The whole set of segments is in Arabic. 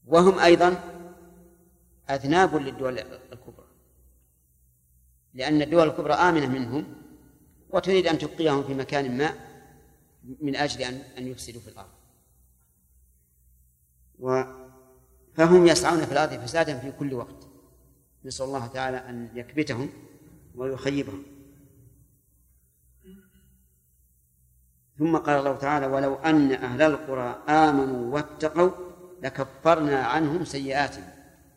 وهم أيضا أذناب للدول الكبرى، لأن الدول الكبرى آمنة منهم وتريد أن تبقيهم في مكان ما من أجل أن يفسدوا في الأرض، فهم يسعون في الأرض فسادا في كل وقت. نسأل الله تعالى أن يكبتهم ويخيبهم. ثم قال الله تعالى: ولو أن أهل القرى آمنوا واتقوا لكفرنا عنهم سيئاتهم.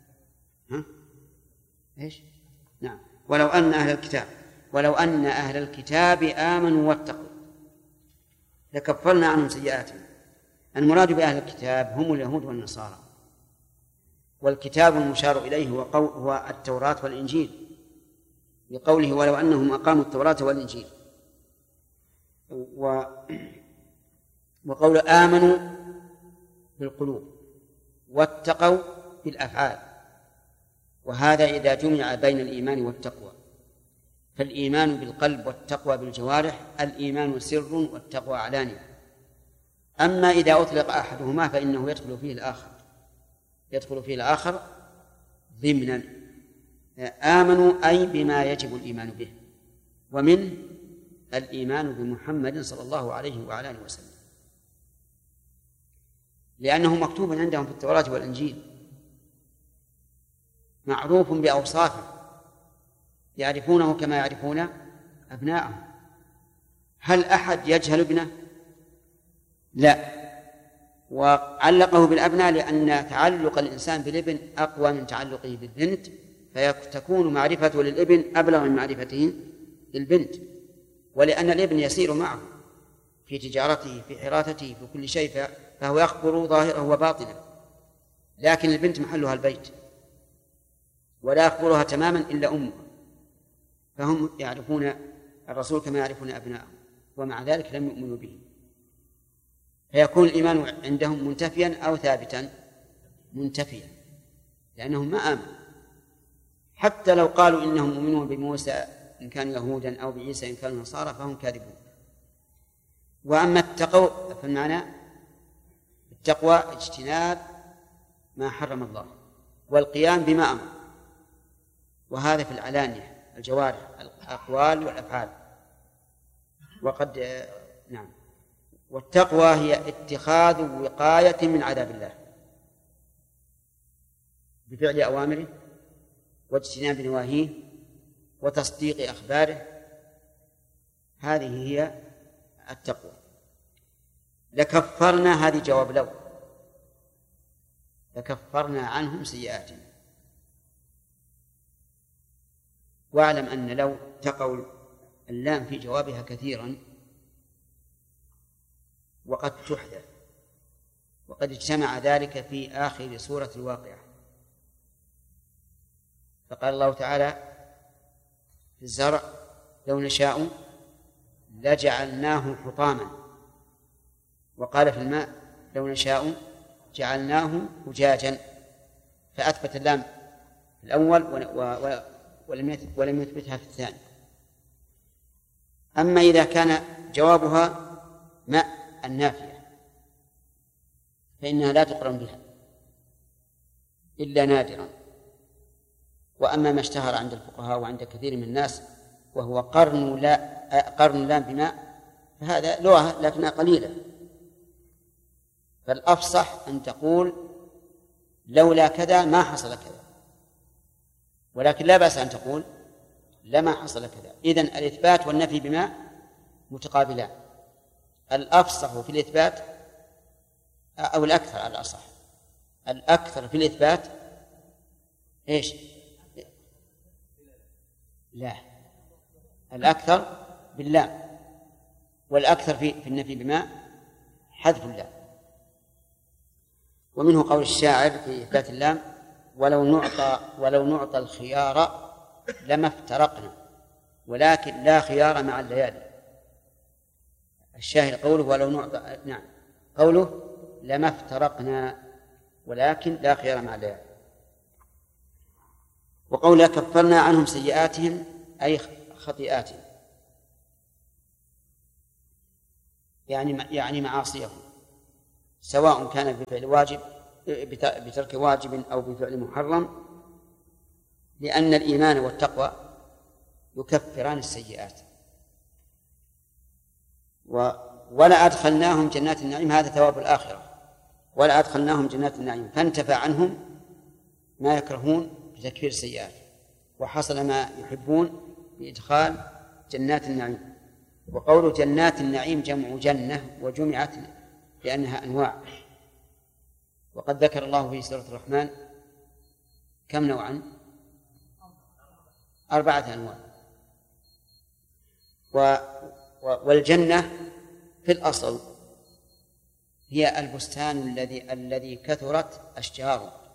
إيش؟ نعم، ولو أن أهل الكتاب آمنوا واتقوا لكفرنا عنهم سيئاتهم. المراد بأهل الكتاب هم اليهود والنصارى، والكتاب المشار إليه هو التوراة والإنجيل، بقوله: ولو أنهم أقاموا التوراة والإنجيل. وقول آمنوا بالقلوب واتقوا بالأفعال، وهذا إذا جمع بين الإيمان والتقوى، فالإيمان بالقلب والتقوى بالجوارح، الإيمان سر والتقوى علانية. أما إذا أطلق أحدهما فإنه يدخل فيه الآخر ضمنا. آمنوا أي بما يجب الإيمان به، ومن الإيمان بمحمد صلى الله عليه وعلى آله وسلم، لأنه مكتوب عندهم في التوراة والإنجيل، معروف بأوصافه، يعرفونه كما يعرفون أبناءهم. هل أحد يجهل ابنه؟ لا. وعلقه بالأبناء لأن تعلق الإنسان بالابن أقوى من تعلقه بالبنت، فتكون معرفته للابن أبلغ من معرفته للبنت، ولأن الابن يسير معه في تجارته في حراثته في كل شيء، فهو يخبر ظاهره وباطنه، لكن البنت محلها البيت ولا يخبرها تماما إلا أمه، فهم يعرفون الرسول كما يعرفون أبنائهم، ومع ذلك لم يؤمنوا به، فيكون الإيمان عندهم منتفيا أو ثابتا؟ منتفيا، لأنهم ما آمنوا. حتى لو قالوا إنهم مؤمنون بموسى إن كانوا يهودا أو بعيسى إن كانوا نصارى فهم كاذبون. وأما التقوى فالمعنى التقوى اجتناب ما حرم الله والقيام بما أمر، وهذا في العلانية، الجوارح، الأقوال والأفعال. وقد نعم. والتقوى هي اتخاذ وقاية من عذاب الله بفعل أوامره واجتناب نواهيه وتصديق أخباره، هذه هي التقوى. لكفرنا، هذه جواب لو، لكفرنا عنهم سيئاتهم. واعلم أن لو تقول اللام في جوابها كثيرا وقد تحذف، وقد اجتمع ذلك في آخر سورة الواقعة، فقال الله تعالى في الزرع: لو نشاء لجعلناه حطاما، وقال في الماء: لو نشاء جعلناه أجاجا، فأثبت اللام في الأول ولم يثبتها في الثاني. أما إذا كان جوابها ماء النافية فإنها لا تقرن بها إلا نادرا. وأما ما اشتهر عند الفقهاء وعند كثير من الناس وهو قرن لام بماء، فهذا لغة لكنها قليلة، فالأفصح أن تقول لولا كذا ما حصل كذا، ولكن لا بأس أن تقول لما حصل كذا. إذن الإثبات والنفي بماء متقابلان، الأفصح في الإثبات أو الأكثر على الأصح، الأكثر في الإثبات إيش؟ لا، الأكثر باللام، والأكثر في النفي بماء حذف اللام. ومنه قول الشاعر في إثبات اللام: ولو نعطى الخيار لما افترقنا ولكن لا خيار مع الليالي. الشاهد قوله ولو نعطى، نعم، قوله لما افترقنا ولكن لا خيار مع الليالي. وقوله كفرنا عنهم سيئاتهم أي خطيئاتهم، يعني معاصيهم، سواء كان بفعل واجب بترك واجب أو بفعل محرم، لأن الإيمان والتقوى يكفران السيئات. ولا أدخلناهم جنات النعيم، هذا ثواب الآخرة، ولا أدخلناهم جنات النعيم فانتفى عنهم ما يكرهون بتكفير السيئات، وحصل ما يحبون بإدخال جنات النعيم. وقول جنات النعيم جمع جنة، وجمعت لأنها أنواع. وقد ذكر الله في سورة الرحمن كم نوعا؟ 4 أنواع. والجنة في الأصل هي البستان الذي كثرت أشجاره،